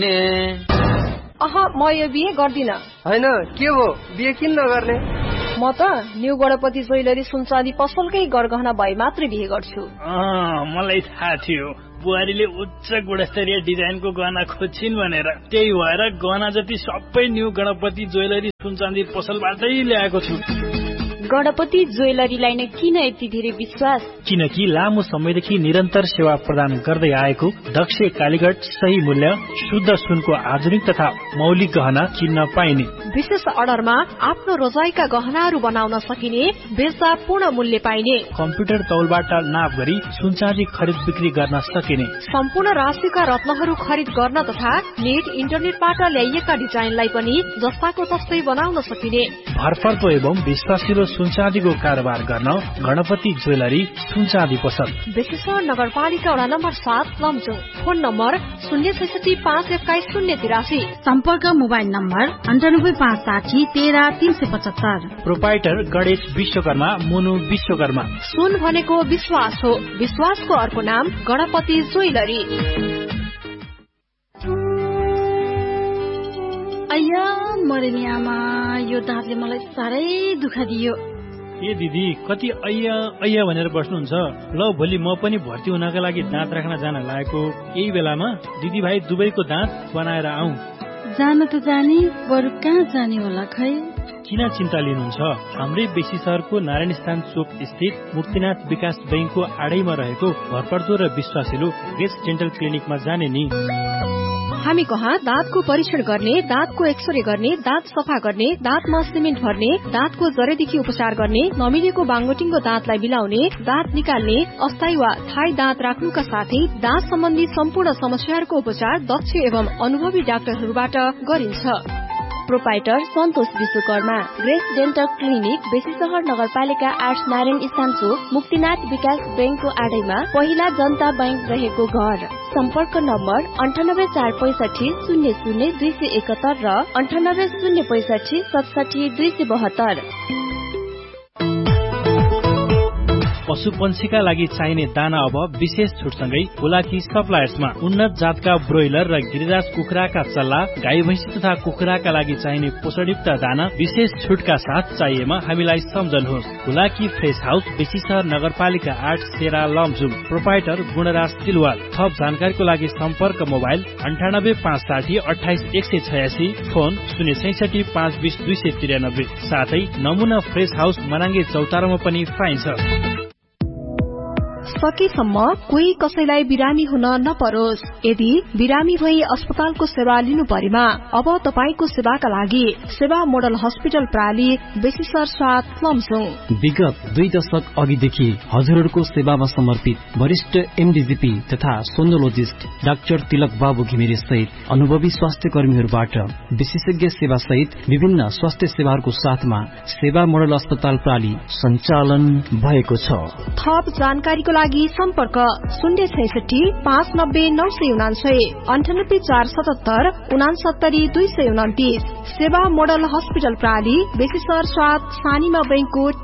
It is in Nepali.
म यो बिहे गर्दिन। हैन के हो बिहे किन नगर्ने? म त न्यू गणपति ज्वेलरी सुनचाँदी पसलकै गरगहना भए मात्रै बिहे गर्छु। मलाई थाहा थियो बुहारीले उच्च गुणस्तरीय डिजाइनको गहना खोज्छिन् भनेर, त्यही भएर गहना जति सबै न्यू गणपति ज्वेलरी सुनचाँदी पसलबाटै ल्याएको छु। गणपति ज्वेलरीलाई नै किन यति धेरै विश्वास? किनकि लामो समयदेखि निरन्तर सेवा प्रदान गर्दै आएको दक्ष कालीगढ, सही मूल्य, शुद्ध सुनको आधुनिक तथा मौलिक गहना किन्न पाइने। विशेष अर्डरमा आफ्नो रोजाइका गहनाहरू बनाउन सकिने, बेच्दा पूर्ण मूल्य पाइने, कम्प्युटर तौलबाट नाप गरी सुनचाँदी खरिद बिक्री गर्न सकिने, सम्पूर्ण राशिका रत्नहरू खरिद गर्न तथा नेट इन्टरनेटबाट ल्याइएका डिजाइनलाई पनि जस्ताको तस्तै बनाउन सकिने। भरपर्दो एवं विश्वासिलो सुनचाँदीको कारोबार गर्न गणपति ज्वेलरी सुनचाँदी पसल, बेसीसर नगरपालिका वडा नम्बर 7 लमजुङ। Phone number 066512083। सम्पर्क mobile number 9856130375। Proprietor Ganesh Vishwakarma, मुनु विश्वकर्मा। सुन भनेको विश्वास हो, विश्वासको अर्को नाम गणपति ज्वेलरी। अय्या मरेनी आमा, यो दाँतले मलाई साह्रै दुःख दियो। ए दिदी कति अय्या अय्या भनेर बस्नुहुन्छ? ल भोलि म पनि भर्ती हुनका लागि दाँत राख्न जान लागेको, यही बेलामा दिदी भाइ दुवैको दाँत बनाएर आऊ। जान त जाने, बरु कहाँ जाने होला खै? किन चिन्ता लिनुहुन्छ? हाम्रै बेसी सहरको नारायण स्थान चोक स्थित मुक्तिनाथ विकास बैंकको आडैमा रहेको भरपर्दो र विश्वासिलो गेस्ट डेन्टल क्लिनिकमा जाने नि। हामी कहाँ दाँतको परीक्षण गर्ने, दाँतको एक्सरे गर्ने, दाँत सफा गर्ने, दाँतमा सिमेन्ट भर्ने, दाँतको जरेदेखि उपचार गर्ने, नमिलेको बाङ्गोटिङको दाँतलाई मिलाउने, दाँत निकाल्ने, अस्थायी वा थायी दाँत राख्नुका साथै दाँत सम्बन्धी सम्पूर्ण समस्याहरूको उपचार दक्ष एवं अनुभवी डाक्टरहरूबाट गरिन्छ। प्रोपाइटर सन्तोष Vishwakarma, grace dental clinic, Besisahar नगरपालिका 8 नारायण स्थान चोक, मुक्तिनाथ विकास बैंकको आडैमा पहिला जनता बैंक रहेको घर। सम्पर्क नम्बर 9845600271 र 9806577272। पशुपन्छीका लागि चाहिने दाना अब विशेष छुटसँगै हुलाकी सप्लायर्समा उन्नत जातका ब्रोइलर र गिरिराज कुखुराका चल्ला, गाई भैँसी तथा कुखुराका लागि चाहिने पोषणयुक्त दाना विशेष छुटका साथ चाहिएमा हामीलाई सम्झनुहोस्। हुलाकी फ्रेश हाउस, बेसीसहर नगरपालिका 8 सेरा लमजुङ। प्रोपाइटर गुणराज तिलवाल। थप जानकारीको लागि सम्पर्क मोबाइल 9856288186, फोन 066520293। साथै नमुना फ्रेश हाउस मनाङ्गे चौतारामा पनि पाइन्छ। सकेसम्म कोही कसैलाई बिरामी हुन नपरोस्। यदि बिरामी भई अस्पतालको सेवा लिनु परेमा अब तपाईको सेवाका लागि सेवा मोडल हस्पिटल प्राली, बेसीसर 7 लमजुङ। विगत 2 दशक अघिदेखि हजुरहरूको सेवामा समर्पित वरिष्ठ एमडीजीपी तथा सोनोलोजिस्ट डाक्टर तिलक बाबु घिमिरे सहित अनुभवी स्वास्थ्य कर्मीहरूबाट विशेषज्ञ सेवा सहित विभिन्न स्वास्थ्य सेवाहरूको साथमा सेवा मोडल अस्पताल प्राली सञ्चालन भएको छ। थप जानकारीको लागि सम्पर्क 066590999, 9847769229। सेवा मोडल हस्पिटल प्राली, बेसीसर 7 सानीमा बैंकको